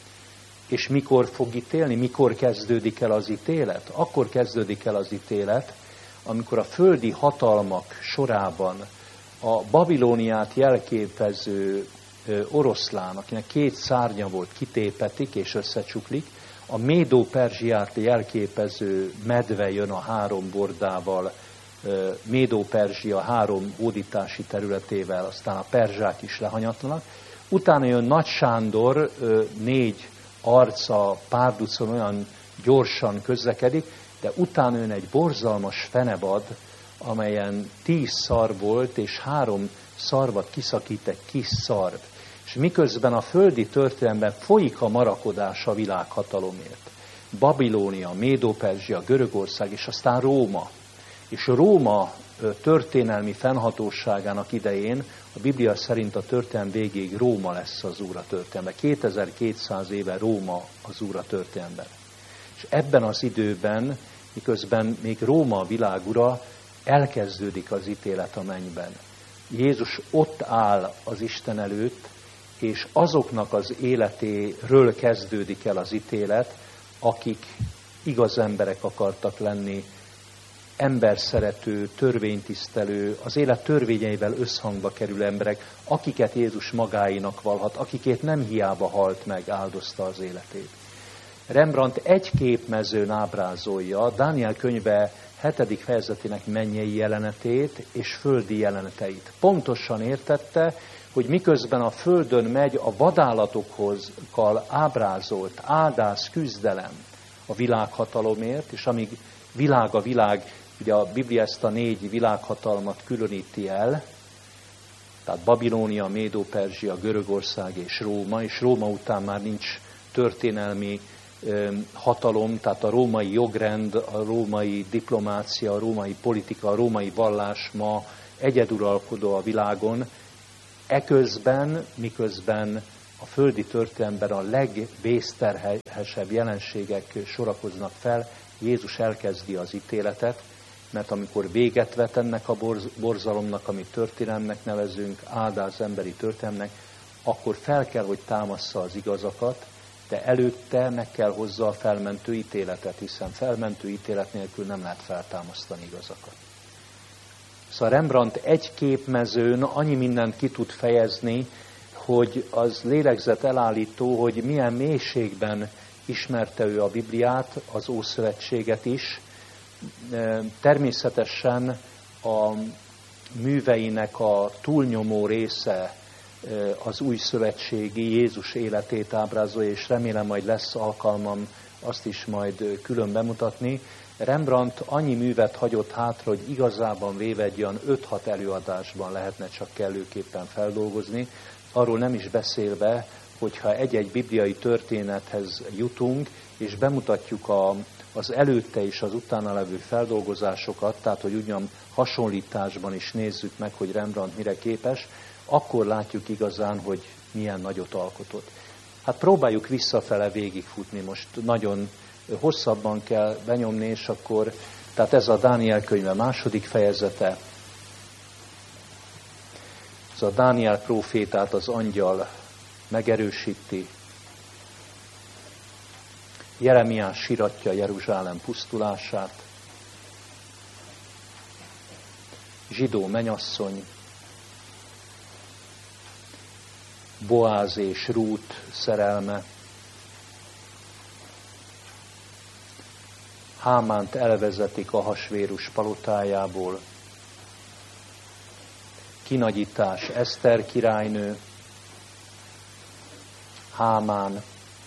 És mikor fog ítélni? Mikor kezdődik el az ítélet? Akkor kezdődik el az ítélet, amikor a földi hatalmak sorában a Babilóniát jelképező oroszlán, akinek két szárnya volt, kitépetik és összecsuklik, a Médó-Perzsiát jelképező medve jön a három bordával, Médó-Perzsia három hódítási területével, aztán a perzsák is lehanyatlanak. Utána jön Nagy Sándor, négy arca párducon olyan gyorsan közlekedik, de utána jön egy borzalmas fenevad, amelyen tíz szarv volt, és három szarvat kiszakít egy kis szarv. És miközben a földi történelemben folyik a marakodás a világhatalomért. Babilónia, Médó-Perzsia, Görögország, és aztán Róma. És Róma történelmi fennhatóságának idején, a Biblia szerint a történelem végéig Róma lesz az Úr a történelemben. kétezer-kétszáz éve Róma az Úr a történelemben. És ebben az időben, miközben még Róma a világura, elkezdődik az ítélet a mennyben. Jézus ott áll az Isten előtt, és azoknak az életéről kezdődik el az ítélet, akik igaz emberek akartak lenni, emberszerető, törvénytisztelő, az élet törvényeivel összhangba kerülő emberek, akiket Jézus magáinak valhat, akikét nem hiába halt meg, áldozta az életét. Rembrandt egy képmezőn ábrázolja Dániel könyve hetedik fejezetének mennyei jelenetét és földi jeleneteit. Pontosan értette, hogy miközben a földön megy a vadállatokhoz ábrázolt áldás küzdelem a világhatalomért, és amíg világ a világ, ugye a Biblia ezt a négy világhatalmat különíti el, tehát Babilónia, Médó-Perzsia, Görögország és Róma, és Róma után már nincs történelmi hatalom, tehát a római jogrend, a római diplomácia, a római politika, a római vallás ma egyeduralkodó a világon. Eközben, miközben a földi történelemben a legvészterhesebb jelenségek sorakoznak fel, Jézus elkezdi az ítéletet, mert amikor véget vet ennek a borzalomnak, amit történelemnek nevezünk, áldás emberi történelemnek, akkor fel kell, hogy támassza az igazakat, de előtte meg kell hozza a felmentő ítéletet, hiszen felmentő ítélet nélkül nem lehet feltámasztani igazakat. Szóval Rembrandt egy képmezőn annyi mindent ki tud fejezni, hogy az lélegzet elállító, hogy milyen mélységben ismerte ő a Bibliát, az Ószövetséget is. Természetesen a műveinek a túlnyomó része az új szövetségi Jézus életét ábrázolja, és remélem majd lesz alkalmam azt is majd külön bemutatni. Rembrandt annyi művet hagyott hátra, hogy igazában véve egy olyan öt-hat előadásban lehetne csak kellőképpen feldolgozni. Arról nem is beszélve, hogyha egy-egy bibliai történethez jutunk, és bemutatjuk a, az előtte és az utána levő feldolgozásokat, tehát hogy ugyan hasonlításban is nézzük meg, hogy Rembrandt mire képes, akkor látjuk igazán, hogy milyen nagyot alkotott. Hát próbáljuk visszafele végigfutni, most nagyon hosszabban kell benyomni, és akkor, tehát ez a Dániel könyve második fejezete, ez a Dániel prófétát az angyal megerősíti, Jeremiás siratja Jeruzsálem pusztulását, zsidó menyasszony, Boáz és Rút szerelme, Hámánt elvezetik Ahasvérus palotájából, kinagyítás Eszter királynő, Hámán,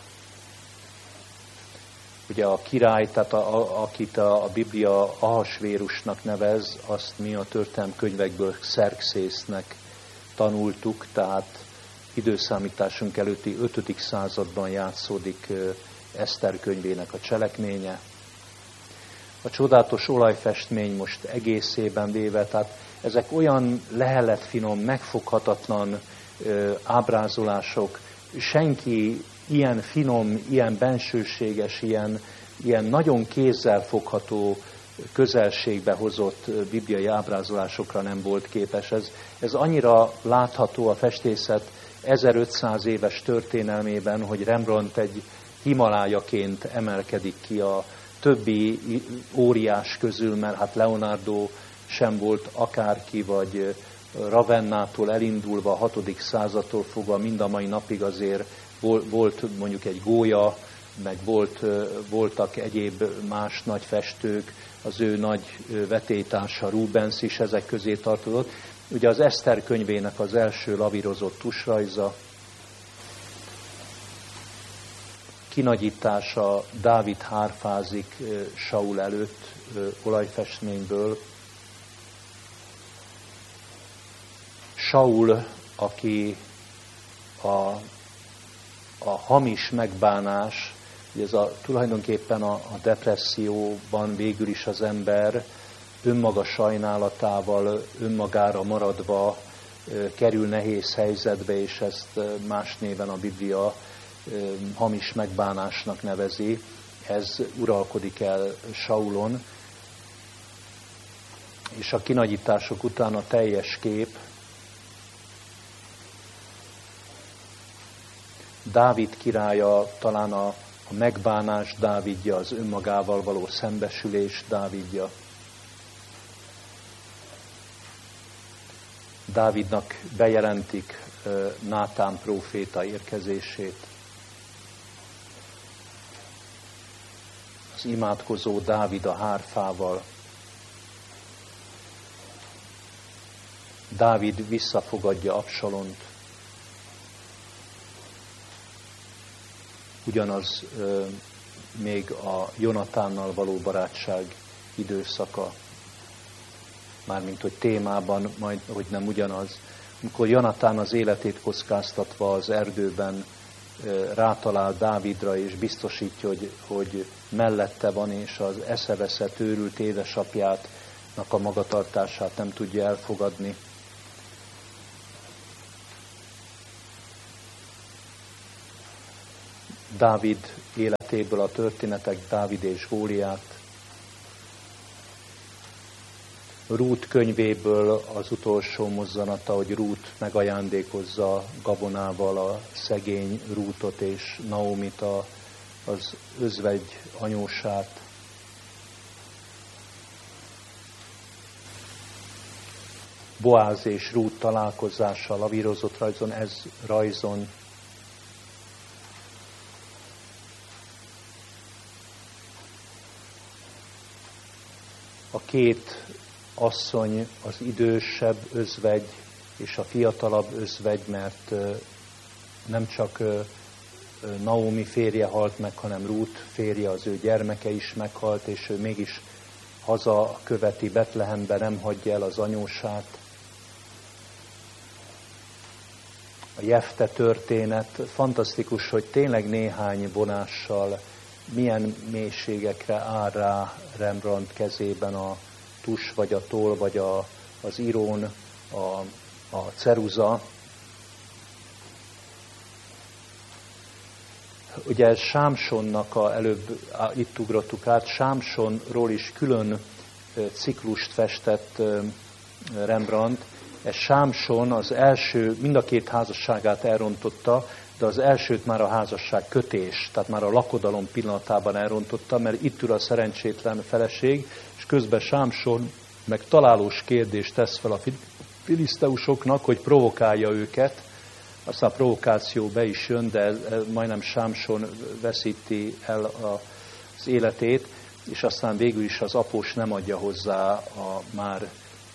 ugye a király, tehát a, a, akit a, a Biblia Ahasvérusnak nevez, azt mi a történelmi könyvekből Xerxésznek tanultuk, tehát időszámításunk előtti ötödik században játszódik Eszter könyvének a cselekménye. A csodálatos olajfestmény most egészében véve, tehát ezek olyan leheletfinom, megfoghatatlan ö, ábrázolások, senki ilyen finom, ilyen bensőséges, ilyen, ilyen nagyon kézzel fogható közelségbe hozott bibliai ábrázolásokra nem volt képes. Ez, ez annyira látható a festészet ezerötszáz éves történelmében, hogy Rembrandt egy Himalájaként emelkedik ki a többi óriás közül, mert hát Leonardo sem volt akárki, vagy Ravennától elindulva a hatodik századtól fogva mind a mai napig azért volt mondjuk egy gólya, meg volt, voltak egyéb más nagy festők, az ő nagy vetélytársa Rubens is ezek közé tartozott. Ugye az Eszter könyvének az első lavírozott tusrajza, kinagyítása, Dávid hárfázik Saul előtt olajfestményből. Saul, aki a, a hamis megbánás, ez a, tulajdonképpen a, a depresszióban végül is az ember önmaga sajnálatával, önmagára maradva kerül nehéz helyzetbe, és ezt más néven a Biblia hamis megbánásnak nevezi. Ez uralkodik el Saulon, és a kinagyítások után a teljes kép Dávid királya, talán a, a megbánás Dávidja, az önmagával való szembesülés Dávidja. Dávidnak bejelentik Nátán próféta érkezését. Az imádkozó Dávid a hárfával. Dávid visszafogadja Absalont. Ugyanaz ö, még a Jonatánnal való barátság időszaka. Mármint, hogy témában, majd, hogy nem ugyanaz. Amikor Jonatán az életét kockáztatva az erdőben ö, rátalál Dávidra, és biztosítja, hogy, hogy mellette van, és az eszeveszett őrült édesapjának a magatartását nem tudja elfogadni. Dávid életéből a történetek, Dávid és Góliát. Rút könyvéből az utolsó mozzanata, hogy Rút megajándékozza gabonával a szegény Rútot és Naomit, a, az özvegy anyósát. Boáz és Rút találkozása, lavírozott rajzon, ez rajzon. A két asszony, az idősebb özvegy és a fiatalabb özvegy, mert nem csak Naomi férje halt meg, hanem Rút férje, az ő gyermeke is meghalt, és ő mégis haza követi Betlehembe, nem hagyja el az anyósát. A Jefte történet, fantasztikus, hogy tényleg néhány vonással milyen mélységekre áll rá Rembrandt kezében a tus, vagy a toll, vagy a, az irón, a, a ceruza. Ugye Sámsonnak a, előbb itt ugrottuk át, Sámsonról is külön ciklust festett Rembrandt. Ez Sámson az első, mind a két házasságát elrontotta, de az elsőt már a házasság kötés, tehát már a lakodalom pillanatában elrontotta, mert itt ül a szerencsétlen feleség, és közben Sámson meg találós kérdést tesz fel a filiszteusoknak, hogy provokálja őket. Aztán a provokáció be is jön, de majdnem Sámson veszíti el az életét, és aztán végül is az após nem adja hozzá a már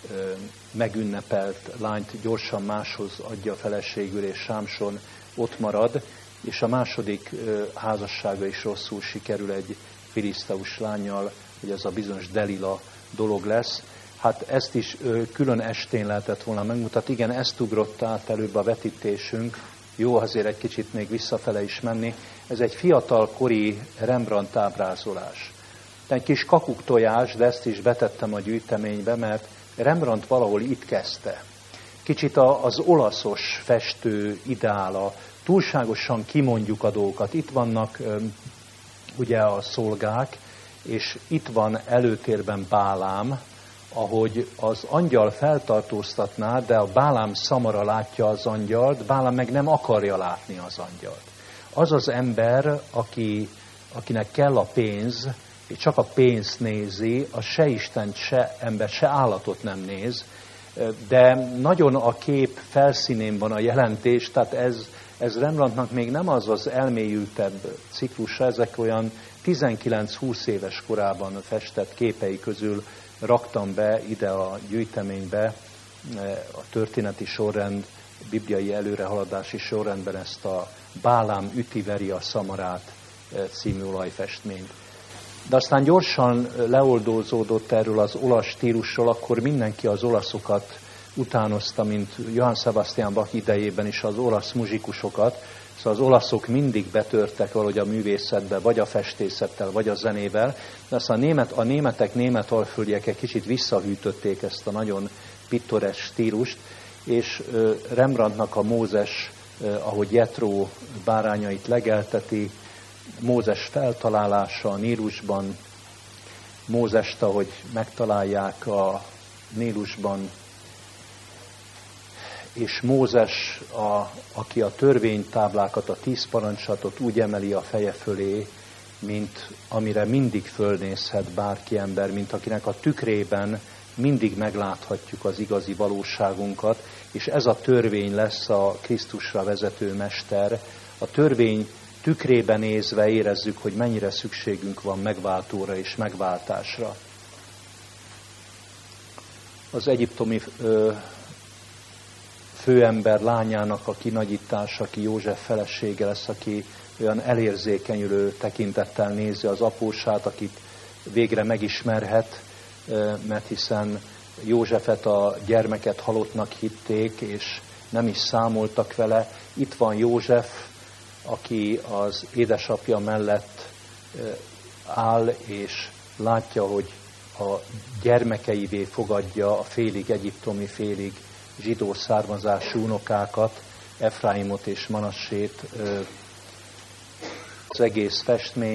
megünnepelt lányt, gyorsan máshoz adja a feleségül, és Sámson ott marad, és a második házassága is rosszul sikerül egy filiszteus lánnyal, hogy ez a bizonyos Delila dolog lesz. Hát ezt is külön estén lehetett volna megmutatni. Igen, ezt ugrott át előbb a vetítésünk. Jó azért egy kicsit még visszafele is menni. Ez egy fiatalkori Rembrandt ábrázolás. Egy kis kakuktojás, de ezt is betettem a gyűjteménybe, mert Rembrandt valahol itt kezdte. Kicsit az olaszos festő ideála, túlságosan kimondjuk a dolgokat. Itt vannak ugye a szolgák, és itt van előtérben Bálám, ahogy az angyal feltartóztatná, de a Bálám szamara látja az angyalt, Bálám meg nem akarja látni az angyalt. Az az ember, aki, akinek kell a pénz, és csak a pénzt nézi, az se Istent, se ember, se állatot nem néz, de nagyon a kép felszínén van a jelentés, tehát ez, ez Rembrandtnak még nem az az elmélyültebb ciklusa, ezek olyan tizenkilenc-húsz éves korában festett képei közül raktam be ide a gyűjteménybe, a történeti sorrend, bibliai előrehaladási sorrendben ezt a Bálám üti-veri a szamarát című olajfestményt. De aztán gyorsan leoldózódott erről az olasz stílusról, akkor mindenki az olaszokat utánozta, mint Johann Sebastian Bach idejében is az olasz muzsikusokat. Szóval az olaszok mindig betörtek valahogy a művészetbe, vagy a festészettel, vagy a zenével. De aztán a, német, a németek, német alföldiek egy kicsit visszahűtötték ezt a nagyon pittores stílust, és Rembrandtnak a Mózes, ahogy Jethro bárányait legelteti, Mózes feltalálása a Nílusban, Mózest, ahogy megtalálják a Nílusban, és Mózes, a, aki a törvénytáblákat, a tíz parancsolatot úgy emeli a feje fölé, mint amire mindig fölnézhet bárki ember, mint akinek a tükrében mindig megláthatjuk az igazi valóságunkat, és ez a törvény lesz a Krisztusra vezető mester. A törvény tükrében nézve érezzük, hogy mennyire szükségünk van megváltóra és megváltásra. Az egyiptomi ö, főember lányának a kinagyítása, aki József felesége lesz, aki olyan elérzékenyülő tekintettel nézi az apósát, akit végre megismerhet, mert hiszen Józsefet, a gyermeket halottnak hitték, és nem is számoltak vele. Itt van József, aki az édesapja mellett áll, és látja, hogy a gyermekeivé fogadja a félig egyiptomi, félig zsidó származású unokákat, Efraimot és Manassét. Az egész festmény